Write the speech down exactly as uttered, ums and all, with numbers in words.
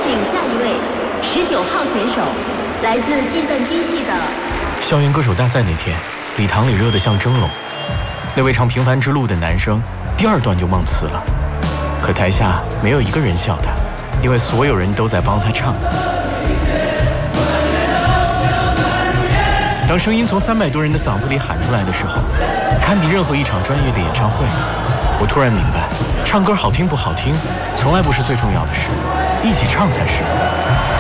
请下一位十九号选手，来自计算机系的。 校园歌手大赛那天，礼堂里热得像蒸笼。那位唱《平凡之路》的男生，第二段就忘词了。可台下没有一个人笑他，因为所有人都在帮他唱。当声音从三百多人的嗓子里喊出来的时候，堪比任何一场专业的演唱会。我突然明白，唱歌好听不好听，从来不是最重要的事，一起唱才是。